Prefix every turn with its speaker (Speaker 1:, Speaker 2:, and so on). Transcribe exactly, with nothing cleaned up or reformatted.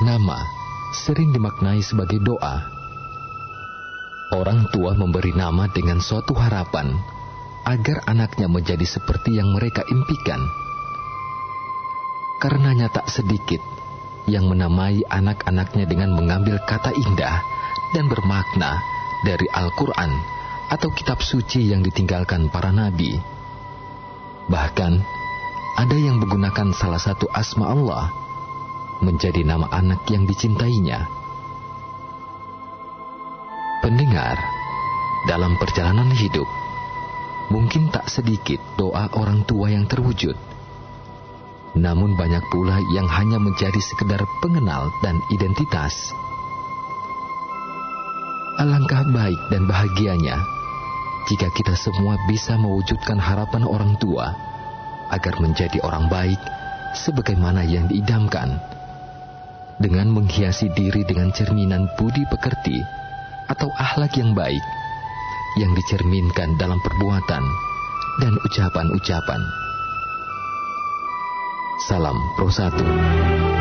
Speaker 1: Nama sering dimaknai sebagai doa. Orang tua memberi nama dengan suatu harapan agar anaknya menjadi seperti yang mereka impikan. Karenanya tak sedikit yang menamai anak-anaknya dengan mengambil kata indah dan bermakna dari Al-Quran atau kitab suci yang ditinggalkan para nabi. Bahkan ada yang menggunakan salah satu asma Allah menjadi nama anak yang dicintainya. Pendengar, dalam perjalanan hidup, mungkin tak sedikit doa orang tua yang terwujud. Namun banyak pula yang hanya menjadi sekedar pengenal dan identitas. Alangkah baik dan bahagianya jika kita semua bisa mewujudkan harapan orang tua agar menjadi orang baik sebagaimana yang diidamkan, dengan menghiasi diri dengan cerminan budi pekerti atau akhlak yang baik yang dicerminkan dalam perbuatan dan ucapan-ucapan. Salam Pro satu.